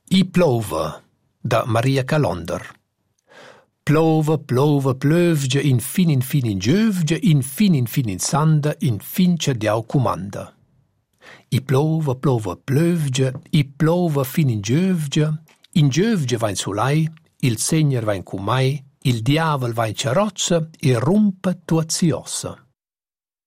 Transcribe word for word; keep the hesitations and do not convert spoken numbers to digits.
I plova, da Maria Calonder. Plova, plova, plövge, in fin in fin in giövge, in fin in fin in sanda, in fin c'è diau comanda. I plova, plova, plövge, i plova fin in giövge, in giövge va in sulai, il segner va in cumai, il diavel va in carrozza e rompe tuazzi ossa.